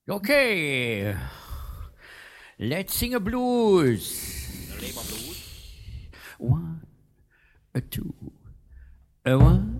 Okay, let's sing a blues. Alleen maar blues. 1, 2, 1.